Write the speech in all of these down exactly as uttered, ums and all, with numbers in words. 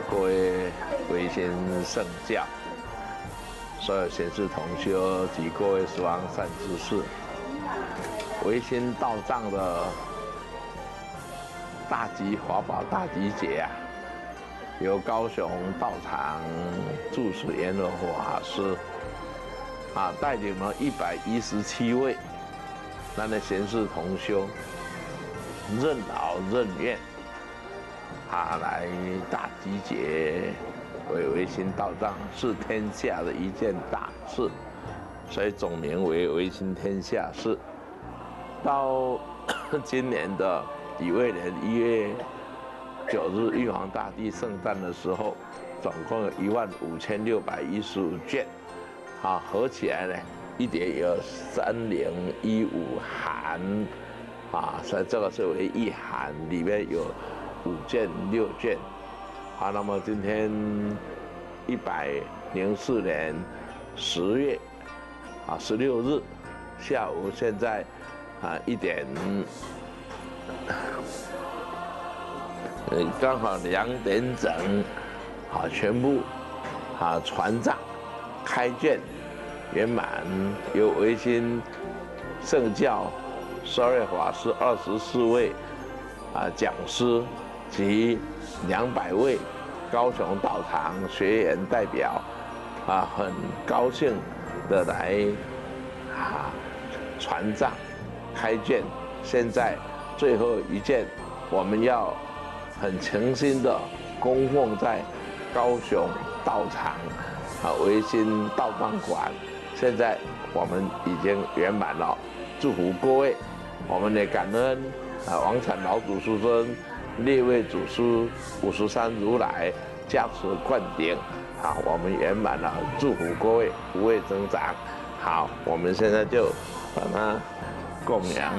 各位维新圣教，所有贤士同修及各位十方善知识，维新道藏的大集华宝大集结啊，由高雄道场住持阎罗法师啊带领了一百一十七位咱的贤士同修，任劳任怨。啊，来大集结为维新道藏是天下的一件大事，所以总名为维新天下事。到今年的己未年一月九日，玉皇大帝圣诞的时候，总共有一万五千六百一十五卷，啊，合起来呢，一叠有三零一五函，啊，所以这个是为一函，里面有五卷六卷，好，那么今天一百零四年十月啊十六日下午，现在啊一点，呃刚好两点整，啊全部啊传掌开卷圆满，由维新圣教十二法师二十四位啊讲师及两百位高雄道场学员代表，啊，很高兴的来啊传掌开卷。现在最后一件，我们要很诚心的供奉在高雄道场啊维新道藏馆。现在我们已经圆满了，祝福各位，我们的感恩啊王禅老祖师尊。列位祖师五十三如来加持灌顶，好，我们圆满了，祝福各位不畏增长。好，我们现在就把它供养。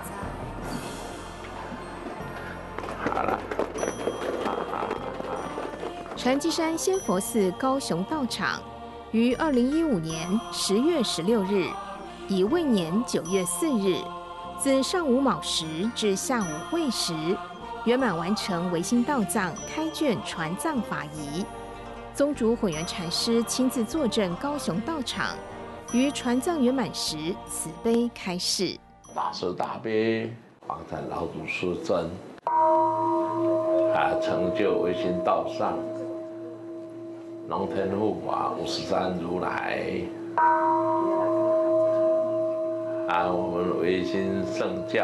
好了，好好好。 禅机山仙佛寺高雄道场于二零一五年十月十六日，以未年九月四日，自上午卯时至下午未时。圆满完成维新道藏开卷传藏法仪，宗主混元禅师亲自坐镇高雄道场，于传藏圆满时慈悲开示： 大慈大悲黄禅老祖师尊啊，成就维新道上龙天护法五十三如来啊，我们维新圣教。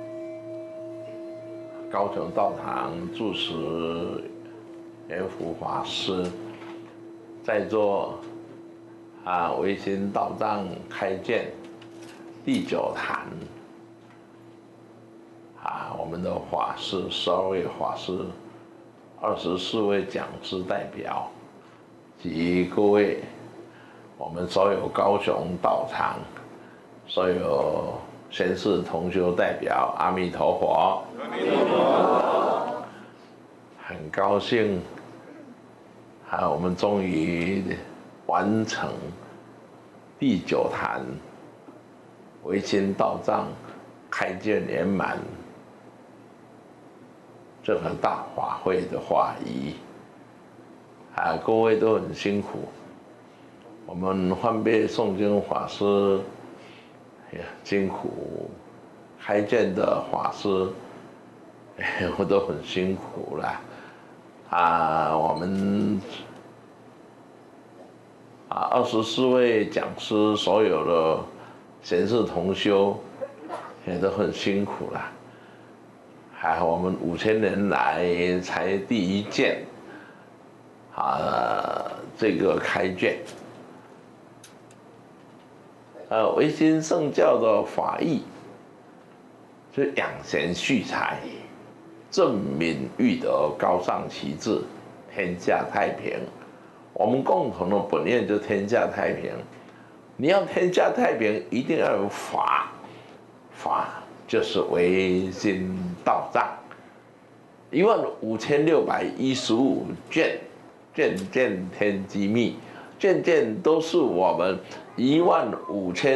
高雄道场住持圆福法师，在座啊维新道藏开卷第九坛啊，我们的法师十二位法师，二十四位讲师代表及各位我们所有高雄道场所有贤士同修代表，阿弥陀佛。很高兴，啊，我们终于完成第九坛维新道藏开卷圆满这个大法会的法仪，啊，各位都很辛苦。我们换辈诵经法师也辛苦，开卷的法师。我都很辛苦了，啊，我们啊二十四位讲师，所有的贤士同修也都很辛苦了。还好我们五千年来才第一件啊这个开卷，呃，维新圣教的法义是养贤蓄才。正民育德，高尚其志，天下太平。我们共同的本愿就是天下太平。你要天下太平，一定要有法，法就是维新道藏，一万五千六百一十五卷，卷卷天机密，卷卷都是我们一万五千。